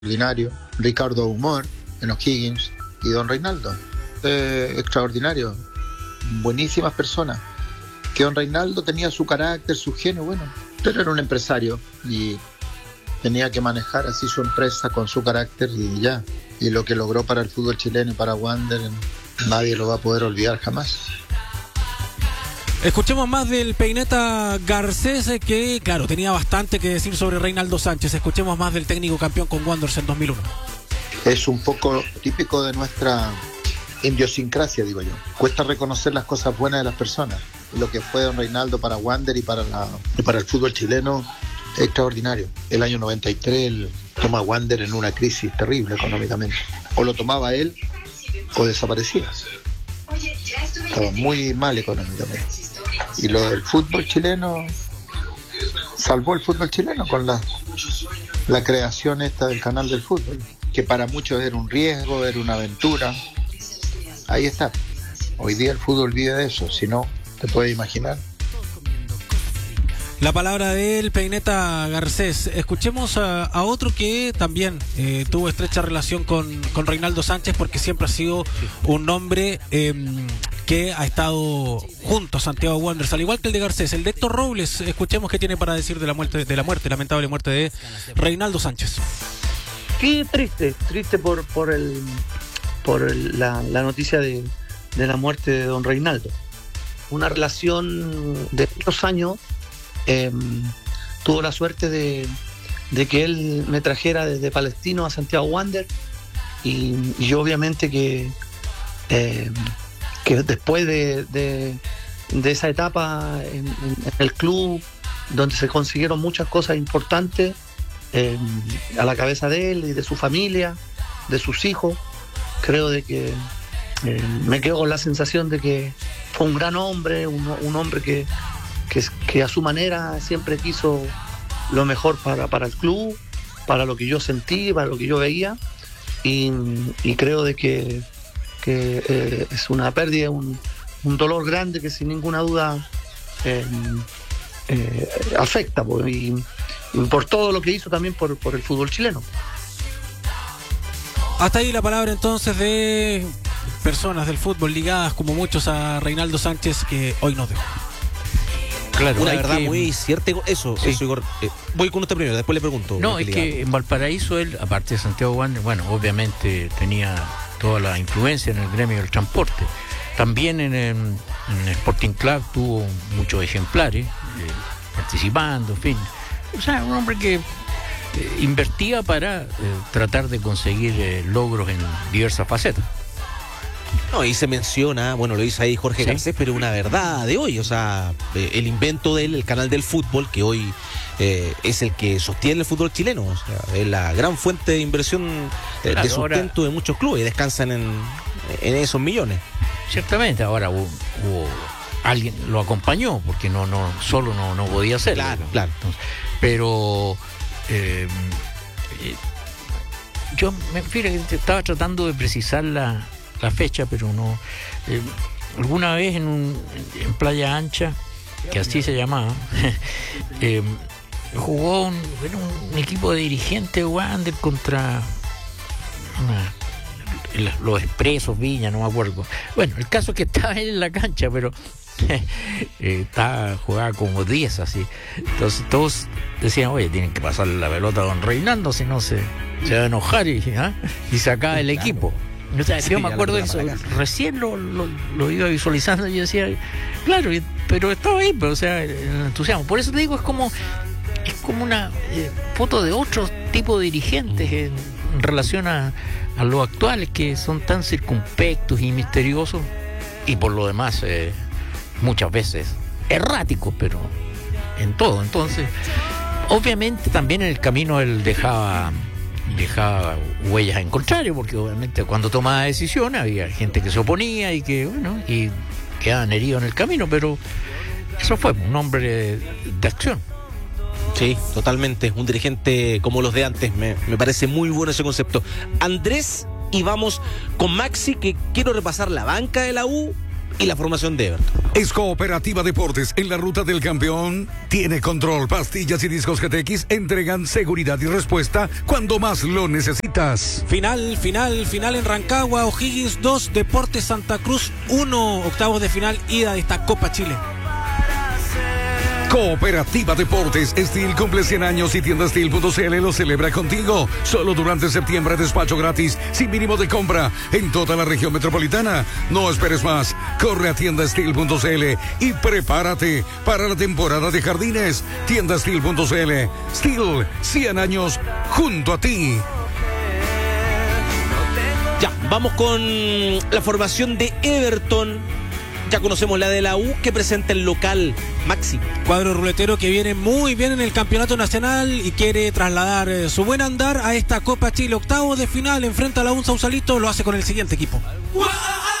extraordinario, Ricardo Humor en O'Higgins y don Reinaldo, extraordinario, buenísimas personas, que don Reinaldo tenía su carácter, su genio, bueno, pero era un empresario y tenía que manejar así su empresa con su carácter y ya, y lo que logró para el fútbol chileno y para Wander, nadie lo va a poder olvidar jamás. Escuchemos más del Peineta Garcés, que claro, tenía bastante que decir sobre Reinaldo Sánchez. Escuchemos más del técnico campeón con Wanderers en 2001. Es un poco típico de nuestra idiosincrasia, digo yo. Cuesta reconocer las cosas buenas de las personas. Lo que fue don Reinaldo para Wander y para el fútbol chileno, extraordinario. El año 93 él toma a Wander en una crisis terrible económicamente. O lo tomaba él o desaparecía. Estaba muy mal económicamente. Y lo del fútbol chileno, salvó el fútbol chileno con la creación esta del canal del fútbol, que para muchos era un riesgo, era una aventura. Ahí está. Hoy día el fútbol vive de eso, si no, te puedes imaginar. La palabra del Peineta Garcés. Escuchemos a otro que también tuvo estrecha relación con Reinaldo Sánchez, porque siempre ha sido un hombre que ha estado junto a Santiago Wanderers, al igual que el de Garcés, el de Héctor Robles. Escuchemos qué tiene para decir de la lamentable muerte de Reinaldo Sánchez. Sí, triste por la noticia de la muerte de don Reinaldo. Una relación de muchos años. Tuvo la suerte de que él me trajera desde Palestino a Santiago Wander, y yo obviamente que después de esa etapa en el club, donde se consiguieron muchas cosas importantes a la cabeza de él y de su familia, de sus hijos, creo de que me quedo con la sensación de que fue un gran hombre, un hombre que a su manera siempre quiso lo mejor para el club, para lo que yo sentí, para lo que yo veía, y creo de que es una pérdida, un dolor grande que sin ninguna duda afecta, y por todo lo que hizo también por el fútbol chileno. Hasta ahí la palabra entonces de personas del fútbol ligadas como muchos a Reinaldo Sánchez, que hoy nos dejó. Claro, una verdad muy cierta. Eso, Igor. Voy con usted primero, después le pregunto. No, es que en Valparaíso él, aparte de Santiago Wander, bueno, obviamente tenía toda la influencia en el gremio del transporte. También en Sporting Club tuvo muchos ejemplares, participando, en fin. O sea, un hombre que invertía para tratar de conseguir logros en diversas facetas. No, y se menciona, bueno, lo dice ahí Jorge Garcés, pero una verdad de hoy, o sea, el invento de él, el canal del fútbol, que hoy es el que sostiene el fútbol chileno, o sea, es la gran fuente de inversión, de sustento de muchos clubes, y descansan en esos millones. Ciertamente, ahora hubo alguien lo acompañó, porque no solo no podía hacerlo. Claro. Entonces, pero yo fíjate, estaba tratando de precisar la fecha, pero no. Alguna vez en Playa Ancha, que así se llamaba, jugó un equipo de dirigentes Wander contra los Expresos Viña, no me acuerdo. Bueno, el caso es que estaba él en la cancha, pero jugaba como 10 así. Entonces todos decían, oye, tienen que pasarle la pelota a don Reinaldo, si no se va a enojar, y sacaba el equipo. O sea, yo me acuerdo de eso, recién lo iba visualizando y yo decía, claro, pero estaba ahí, pero o sea, el entusiasmo. Por eso te digo, es como una foto de otro tipo de dirigentes en relación a los actuales, que son tan circunspectos y misteriosos, y por lo demás muchas veces erráticos, pero en todo. Entonces, obviamente también en el camino él dejaba huellas en contrario, porque obviamente cuando tomaba decisiones había gente que se oponía y quedaban heridos en el camino, pero eso fue un hombre de acción. Sí, totalmente, un dirigente como los de antes, me parece muy bueno ese concepto. Andrés, y vamos con Maxi, que quiero repasar la banca de la U, y la formación de Everton. Es Cooperativa Deportes en la ruta del campeón. Tiene control, pastillas y discos GTX entregan seguridad y respuesta cuando más lo necesitas. Final en Rancagua, O'Higgins 2, Deportes Santa Cruz 1, octavos de final, ida de esta Copa Chile. Cooperativa Deportes, Steel cumple 100 años y Tienda Steel.cl lo celebra contigo. Solo durante septiembre, despacho gratis, sin mínimo de compra, en toda la región metropolitana. No esperes más, corre a Tienda Steel.cl y prepárate para la temporada de jardines. Tienda Steel.cl, Steel, 100 años junto a ti. Ya, vamos con la formación de Everton. Ya conocemos la de la U, que presenta el local Maxi. Cuadro ruletero que viene muy bien en el campeonato nacional y quiere trasladar su buen andar a esta Copa Chile. Octavo de final, enfrenta a la U Sausalito, lo hace con el siguiente equipo.